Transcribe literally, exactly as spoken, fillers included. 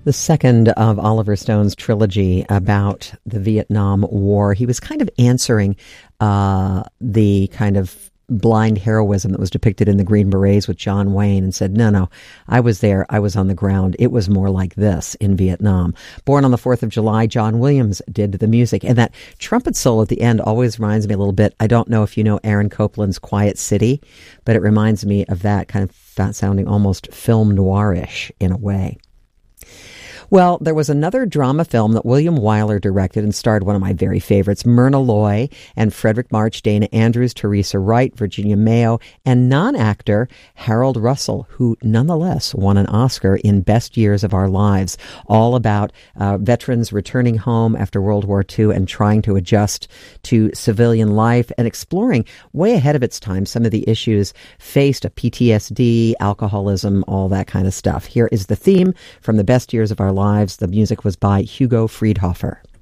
The second of Oliver Stone's trilogy about the Vietnam War. He was kind of answering uh, the kind of blind heroism that was depicted in the Green Berets with John Wayne and said, no, no, I was there. I was on the ground. It was more like this in Vietnam. Born on the fourth of July, John Williams did the music. And that trumpet solo at the end always reminds me a little bit. I don't know if you know Aaron Copland's Quiet City, but it reminds me of that kind of sounding almost film noirish in a way. Well, there was another drama film that William Wyler directed and starred one of my very favorites, Myrna Loy and Frederick March, Dana Andrews, Teresa Wright, Virginia Mayo, and non-actor Harold Russell, who nonetheless won an Oscar in Best Years of Our Lives, all about uh, veterans returning home after World War Two and trying to adjust to civilian life and exploring way ahead of its time some of the issues faced, P T S D, alcoholism, all that kind of stuff. Here is the theme from the Best Years of Our Lives. The music was by Hugo Friedhofer.